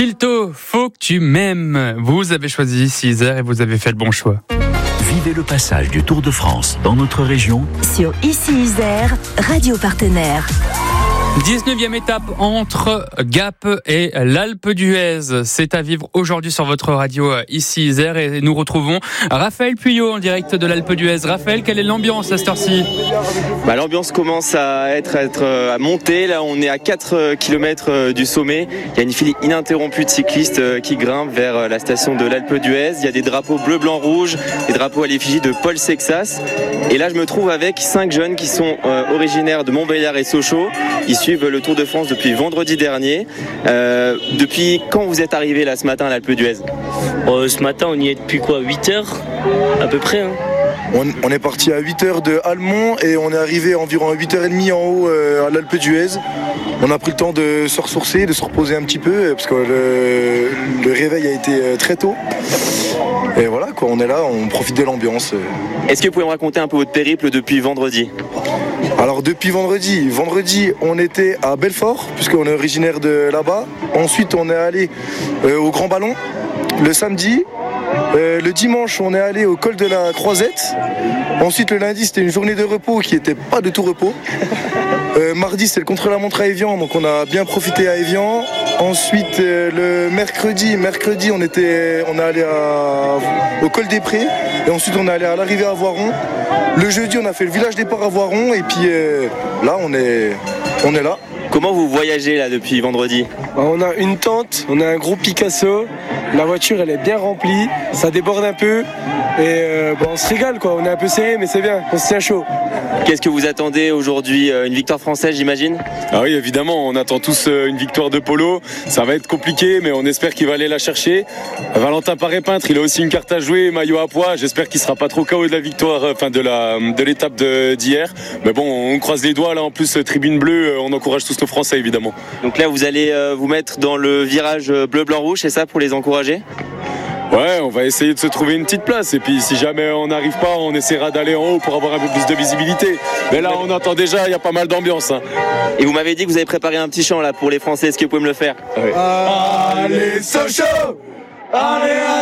Pilto, faut que tu m'aimes. Vous avez choisi 6h et vous avez fait le bon choix. Vivez le passage du Tour de France dans notre région sur Ici Isère, radio partenaire. 19e étape entre Gap et l'Alpe d'Huez. C'est à vivre aujourd'hui sur votre radio Ici Isère et nous retrouvons Raphaël Pueyo en direct de l'Alpe d'Huez. Raphaël, quelle est l'ambiance à cette heure-ci ? L'ambiance commence à monter. Là, on est à 4 km du sommet. Il y a une file ininterrompue de cyclistes qui grimpent vers la station de l'Alpe d'Huez. Il y a des drapeaux bleu, blanc, rouge, des drapeaux à l'effigie de Paul Sexas. Et là, je me trouve avec 5 jeunes qui sont originaires de Montbéliard et Sochaux. Ils suivent le Tour de France depuis vendredi dernier. Depuis quand vous êtes arrivés là ce matin à l'Alpe d'Huez ? Ce matin, on y est depuis 8h à peu près. On est parti à 8h de Almont et on est arrivé environ à 8h30 en haut à l'Alpe d'Huez. On a pris le temps de se ressourcer, de se reposer un petit peu parce que le réveil a été très tôt. Et voilà, on est là, on profite de l'ambiance. Est-ce que vous pouvez me raconter un peu votre périple depuis vendredi ? Alors depuis vendredi, on était à Belfort, puisqu'on est originaire de là-bas. Ensuite on est allé au Grand Ballon le samedi. Le dimanche on est allé au col de la Croisette. Ensuite le lundi c'était une journée de repos qui n'était pas du tout repos. Mardi c'était le contre-la-montre à Évian, donc on a bien profité à Évian. Ensuite le mercredi on est allé au col des Prés. Et ensuite on est allé à l'arrivée à Voiron. Le jeudi on a fait le village départ à Voiron. Et puis là on est là. Comment vous voyagez là depuis vendredi ? On a une tente, on a un gros Picasso, la voiture elle est bien remplie, ça déborde un peu et on se régale on est un peu serré mais c'est bien, on se tient chaud. Qu'est-ce que vous attendez aujourd'hui ? Une victoire française j'imagine ? Ah oui évidemment, on attend tous une victoire de Polo, ça va être compliqué mais on espère qu'il va aller la chercher. Valentin Paré-Peintre, il a aussi une carte à jouer, maillot à pois, j'espère qu'il sera pas trop KO de la victoire, de l'étape d'hier. Mais bon, on croise les doigts là, en plus tribune bleue, on encourage tous nos Français évidemment. Donc là vous allez vous mettre dans le virage bleu, blanc, rouge, c'est ça pour les encourager ? Ouais, on va essayer de se trouver une petite place et puis si jamais on n'arrive pas, on essaiera d'aller en haut pour avoir un peu plus de visibilité. Mais là, on entend déjà, il y a pas mal d'ambiance. Et vous m'avez dit que vous avez préparé un petit chant là pour les Français, est-ce que vous pouvez me le faire ? Oui. Allez Sochaux ! Allez